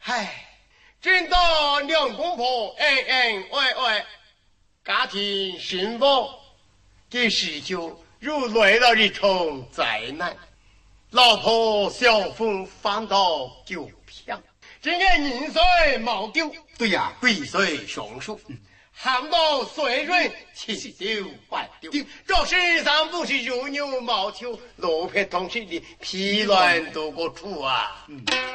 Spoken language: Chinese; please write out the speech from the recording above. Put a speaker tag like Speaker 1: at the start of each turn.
Speaker 1: 唉，正当两公婆恩恩爱爱，家庭幸福，这时就如来了一场灾难。老婆小风翻到九片，这个人水毛丢，
Speaker 2: 对呀，鬼水上树，
Speaker 1: 喊到水润七丢八丢。这世上不是如牛毛球，罗皮同时的批乱多个处啊。